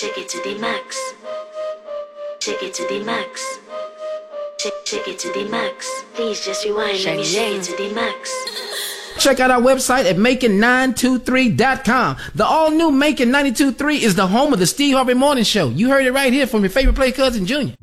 Shake it to the max. Shake it to the max. Shake it to the max. Please just rewind. Let me shake it to the max. Check out our website at Macon923.com. The all-new Macon 92.3 is the home of the Steve Harvey Morning Show. You heard it right here from your favorite play cousin, Junior.